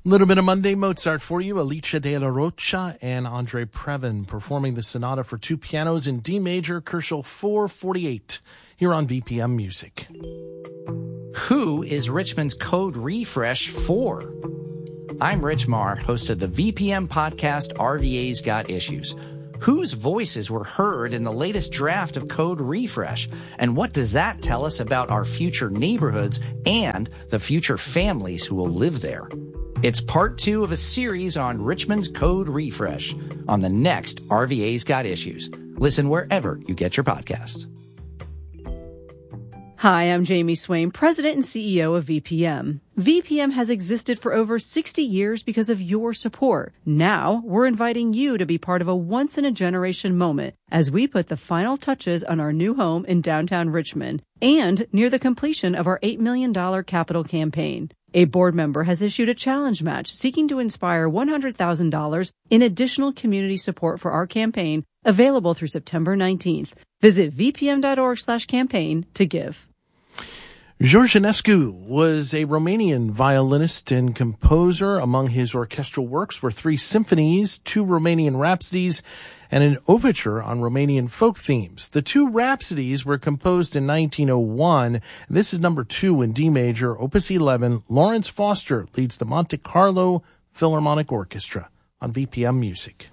A little bit of Monday Mozart for you. Alicia de la Rocha and Andre Previn performing the sonata for two pianos in D major, Kerschel 448, here on VPM Music. Who is Richmond's Code Refresh for? I'm Rich Marr, host of the VPM podcast RVA's Got Issues. Whose voices were heard in the latest draft of Code Refresh? And what does that tell us about our future neighborhoods and the future families who will live there? It's part 2 of a series on Richmond's Code Refresh on the next RVA's Got Issues. Listen wherever you get your podcasts. Hi, I'm Jamie Swain, President and CEO of VPM. VPM has existed for over 60 years because of your support. Now, we're inviting you to be part of a once-in-a-generation moment as we put the final touches on our new home in downtown Richmond and near the completion of our $8 million capital campaign. A board member has issued a challenge match seeking to inspire $100,000 in additional community support for our campaign, available through September 19th. Visit vpm.org/campaign to give. George Enescu was a Romanian violinist and composer. Among his orchestral works were 3 symphonies, 2 Romanian rhapsodies, and an overture on Romanian folk themes. The 2 rhapsodies were composed in 1901. This is number 2 in D major, Opus 11. Lawrence Foster leads the Monte Carlo Philharmonic Orchestra on VPM Music.